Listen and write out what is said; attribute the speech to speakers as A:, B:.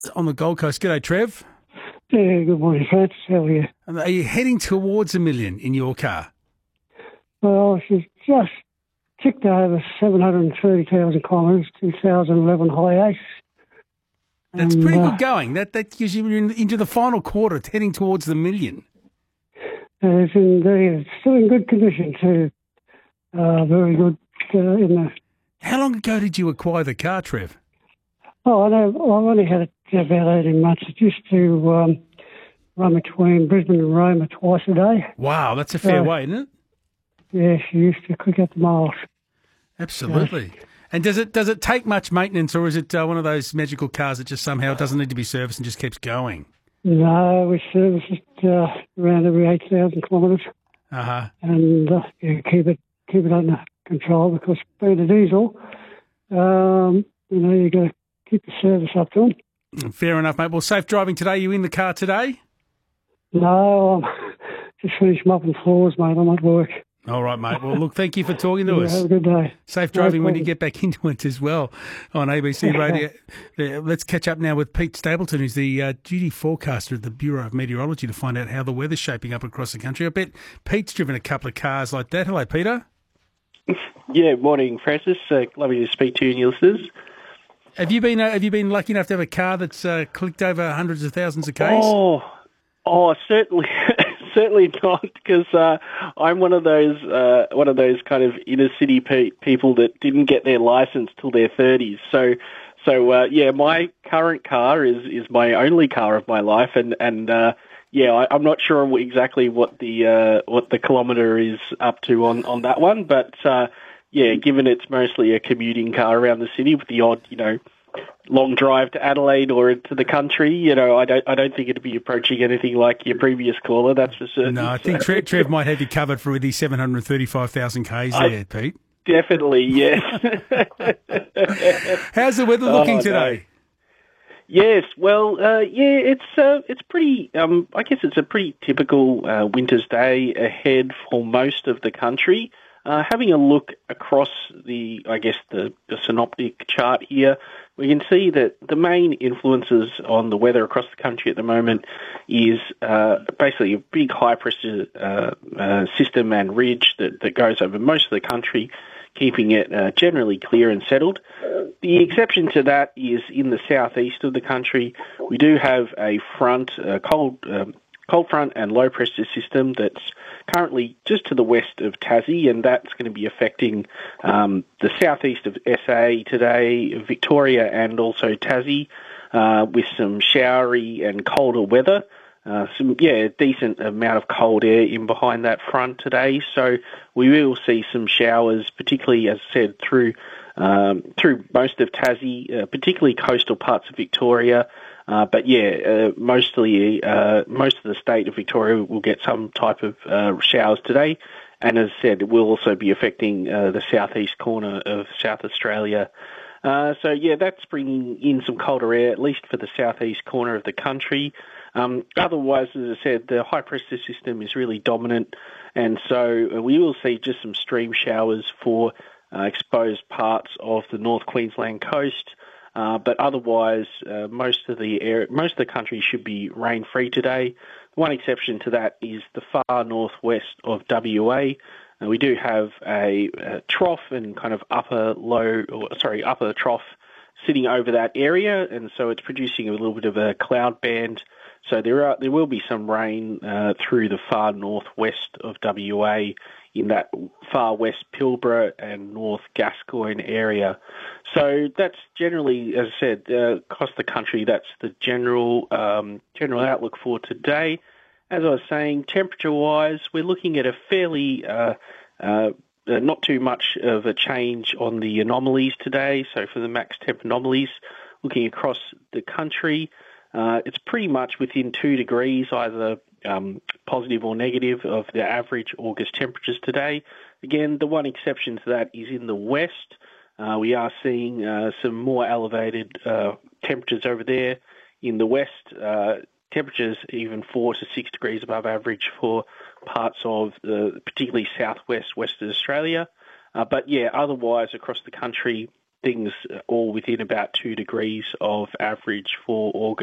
A: on the Gold Coast. G'day, Trev.
B: Yeah, good morning, Francis. How are you?
A: And are you heading towards a million in your car?
B: Well, she's just ticked over 730,000 kilometres, 2011 Hi-Ace.
A: That's pretty good going. That gives you into the final quarter. It's heading towards the million.
B: It's still in good condition too. Very good in the...
A: How long ago did you acquire the car, Trev?
B: Oh, I know. I've only had it about 18 months. It used to run between Brisbane and Roma twice a day.
A: Wow, that's a fair way, isn't it?
B: Yeah, she used to click out the miles.
A: Absolutely. And does it take much maintenance, or is it one of those magical cars that just somehow doesn't need to be serviced and just keeps going?
B: No, we service it around every 8,000 kilometres.
A: Uh-huh.
B: And keep it under control, because being a diesel, you got to keep the service up to them.
A: Fair enough, mate. Well, safe driving today. You in the car today?
B: No, I'm just finished mopping floors, mate. I'm at work.
A: All right, mate. Well, look, thank you for talking to us.
B: Have a good day.
A: Safe driving when you get back into it as well on ABC Radio. Let's catch up now with Pete Stapleton, who's the duty forecaster at the Bureau of Meteorology, to find out how the weather's shaping up across the country. I bet Pete's driven a couple of cars like that. Hello, Peter.
C: Yeah, morning, Francis. Lovely to speak to you and your listeners.
A: Have you been lucky enough to have a car that's clicked over hundreds of thousands of Ks?
C: Oh, certainly. Certainly not, because I'm one of those kind of inner city people that didn't get their license till their 30s. So my current car is my only car of my life, and I'm not sure exactly what the kilometre is up to on that one, but given it's mostly a commuting car around the city with the odd long drive to Adelaide or to the country, I don't think it'd be approaching anything like your previous caller, that's for certain.
A: No, I think Trev might have you covered for the 735,000 Ks there, Pete.
C: Definitely, yes.
A: How's the weather looking today?
C: No. Yes, well, it's pretty. I guess it's a pretty typical winter's day ahead for most of the country. Having a look across the synoptic chart here, we can see that the main influences on the weather across the country at the moment is basically a big high-pressure system and ridge that goes over most of the country, keeping it generally clear and settled. The exception to that is in the southeast of the country. We do have a cold front and low pressure system that's currently just to the west of Tassie, and that's going to be affecting the southeast of SA today, Victoria and also Tassie, with some showery and colder weather. A decent amount of cold air in behind that front today, so we will see some showers, particularly, as I said, through most of Tassie, particularly coastal parts of Victoria. Most of the state of Victoria will get some type of showers today, and as I said, it will also be affecting the southeast corner of South Australia. That's bringing in some colder air, at least for the southeast corner of the country. Otherwise, as I said, the high pressure system is really dominant, and so we will see just some stream showers for exposed parts of the North Queensland coast. But otherwise, most of the country should be rain-free today. One exception to that is the far northwest of WA. We do have a trough and kind of upper trough sitting over that area, and so it's producing a little bit of a cloud band. So there will be some rain through the far northwest of WA in that far west Pilbara and North Gascoyne area. So that's generally, as I said, across the country, that's the general outlook for today. As I was saying, temperature-wise, we're looking at a fairly not too much of a change on the anomalies today. So for the max temp anomalies, looking across the country, it's pretty much within 2 degrees, either positive or negative, of the average August temperatures today. Again, the one exception to that is in the west. We are seeing some more elevated temperatures over there. In the west, temperatures even 4 to 6 degrees above average for parts of particularly southwest, Western Australia. Otherwise across the country, things all within about 2 degrees of average for August.